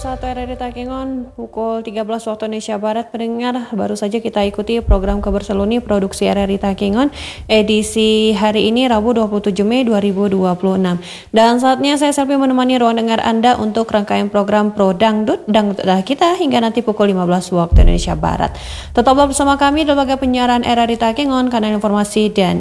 101 RRI Takengon pukul 13 waktu Indonesia Barat. Pendengar, baru saja kita ikuti program Kabar Seluni Produksi RRI Takengon edisi hari ini Rabu 27 Mei 2026. Dan saatnya saya Selvi menemani ruang dengar Anda untuk rangkaian program Pro Dangdut kita hingga nanti pukul 15 waktu Indonesia Barat. Tetaplah bersama kami di lembaga penyiaran RRI Takengon, kanal informasi dan